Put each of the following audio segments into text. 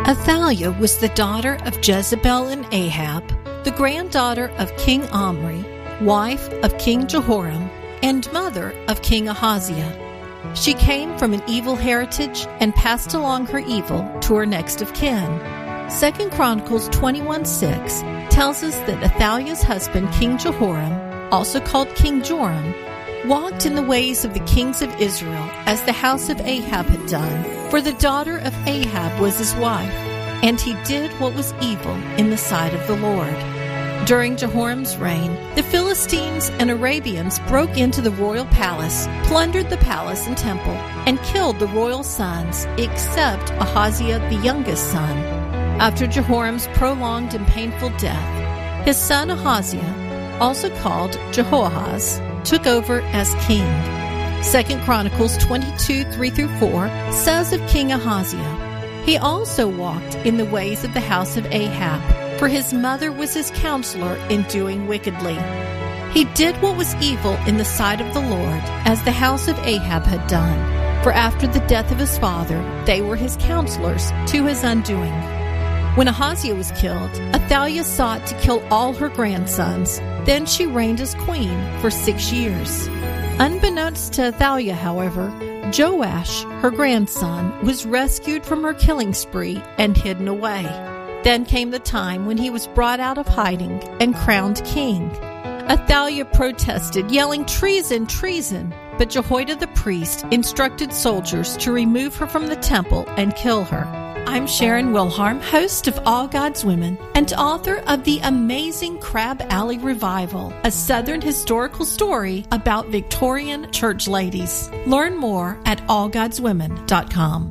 Athaliah was the daughter of Jezebel and Ahab, the granddaughter of King Omri, wife of King Jehoram, and mother of King Ahaziah. She came from an evil heritage and passed along her evil to her next of kin. 2 Chronicles 21:6 tells us that Athaliah's husband, King Jehoram, also called King Joram, walked in the ways of the kings of Israel as the house of Ahab had done, for the daughter of Ahab was his wife, and he did what was evil in the sight of the Lord. During Jehoram's reign, the Philistines and Arabians broke into the royal palace, plundered the palace and temple, and killed the royal sons, except Ahaziah the youngest son. After Jehoram's prolonged and painful death, his son Ahaziah, also called Jehoahaz, took over as king. 2 Chronicles 22:3-4 says of King Ahaziah, he also walked in the ways of the house of Ahab, for his mother was his counselor in doing wickedly. He did what was evil in the sight of the Lord, as the house of Ahab had done, for after the death of his father, they were his counselors to his undoing. When Ahaziah was killed, Athaliah sought to kill all her grandsons. Then she reigned as queen for 6 years. Unbeknownst to Athaliah, however, Joash, her grandson, was rescued from her killing spree and hidden away. Then came the time when he was brought out of hiding and crowned king. Athaliah protested, yelling, "Treason, treason!" But Jehoiada the priest instructed soldiers to remove her from the temple and kill her. I'm Sharon Wilharm, host of All God's Women and author of The Amazing Crab Alley Revival, a Southern historical story about Victorian church ladies. Learn more at allgodswomen.com.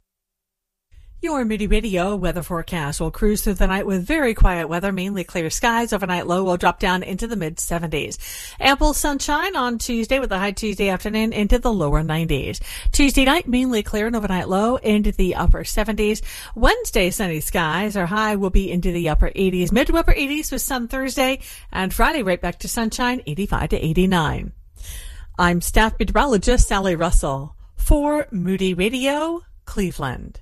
Your Moody Radio weather forecast will cruise through the night with very quiet weather, mainly clear skies. Overnight low will drop down into the mid-70s. Ample sunshine on Tuesday with a high Tuesday afternoon into the lower 90s. Tuesday night, mainly clear and overnight low into the upper 70s. Wednesday, sunny skies. Our high will be into the upper 80s, mid to upper 80s with sun Thursday, and Friday right back to sunshine, 85 to 89. I'm staff meteorologist Sally Russell for Moody Radio, Cleveland.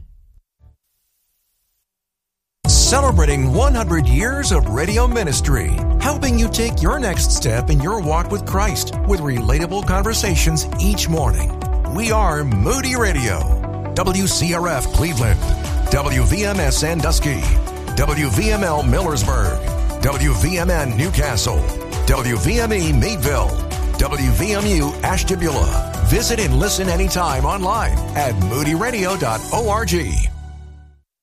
Celebrating 100 years of radio ministry, helping you take your next step in your walk with Christ with relatable conversations each morning. We are Moody Radio, WCRF Cleveland, WVMS Sandusky, WVML Millersburg, WVMN Newcastle, WVME Meadville, WVMU Ashtabula. Visit and listen anytime online at moodyradio.org.